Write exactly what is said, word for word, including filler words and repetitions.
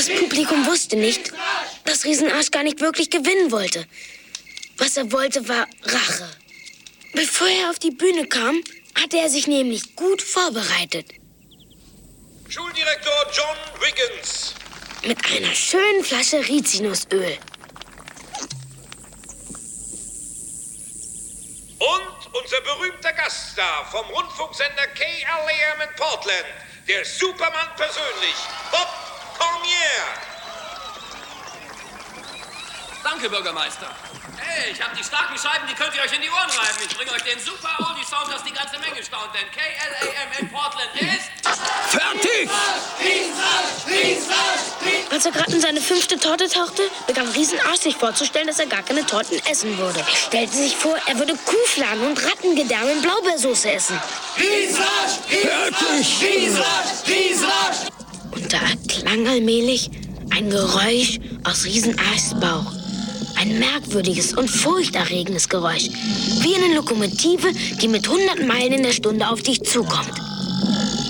Das Publikum wusste nicht, dass Riesenarsch gar nicht wirklich gewinnen wollte. Was er wollte, war Rache. Bevor er auf die Bühne kam, hatte er sich nämlich gut vorbereitet. Schuldirektor John Wiggins. Mit einer schönen Flasche Rizinusöl. Und unser berühmter Gaststar vom Rundfunksender K L A M in Portland, der Superman persönlich, Bob Cormier. Danke, Bürgermeister. Hey, ich habe die starken Scheiben, die könnt ihr euch in die Ohren reiben. Ich bringe euch den Super Oldie Sound, dass die ganze Menge staunt, denn K L A M in Portland ist... Fertig! Als er gerade in seine fünfte Torte tauchte, begann Riesenarsch sich vorzustellen, dass er gar keine Torten essen würde. Er stellte sich vor, er würde Kuhfladen und Rattengedärme in Blaubeersoße essen. Riesenarsch! Fertig! Riesenarsch! Riesenarsch! Und da erklang allmählich ein Geräusch aus Riesenarschs Bauch. Ein merkwürdiges und furchterregendes Geräusch. Wie eine Lokomotive, die mit hundert Meilen in der Stunde auf dich zukommt.